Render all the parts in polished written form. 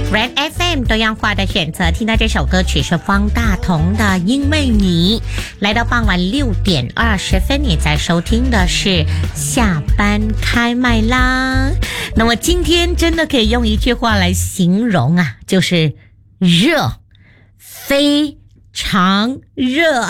Red FM 多样化的选择，听到这首歌曲是方大同的《因为你》。来到傍晚6点20分，你在收听的是下班开麦啦。那么今天真的可以用一句话来形容啊，就是热，非常热。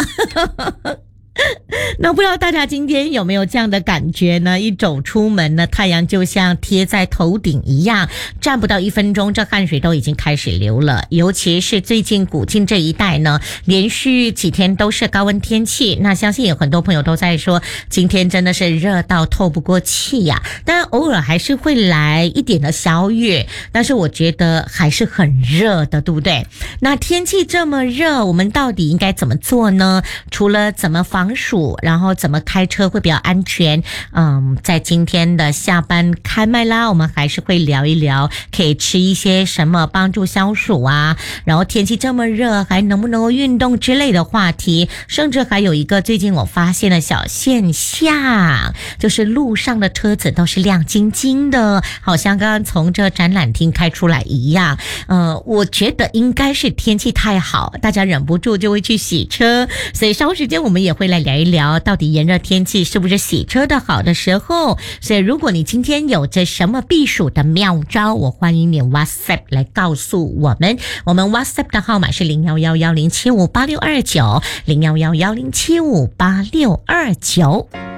那不知道大家今天有没有这样的感觉呢？一走出门呢，太阳就像贴在头顶一样，站不到1分钟，这汗水都已经开始流了。尤其是最近古晋这一带呢，连续几天都是高温天气，那相信有很多朋友都在说，今天真的是热到透不过气呀。当然偶尔还是会来一点的小雨，但是我觉得还是很热的，对不对？那天气这么热，我们到底应该怎么做呢？除了怎么防暑，然后怎么开车会比较安全，在今天的下班开麦啦，我们还是会聊一聊可以吃一些什么帮助消暑啊，然后天气这么热还能不能够运动之类的话题，甚至还有一个最近我发现的小现象，就是路上的车子都是亮晶晶的，好像刚刚从这展览厅开出来一样。我觉得应该是天气太好，大家忍不住就会去洗车，所以稍时间我们也会来聊一聊，到底炎热天气是不是洗车的好的时候。所以如果你今天有着什么避暑的妙招，我欢迎你 WhatsApp 来告诉我们。我们 WhatsApp 的号码是0111075869 0111075869。